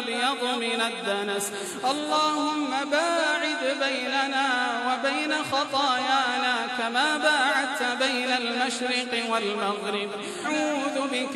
أبيض من الدنس. اللهم باعد بيننا وبين خطايانا كما باعدت بين المشرق والمغرب. أعوذ بك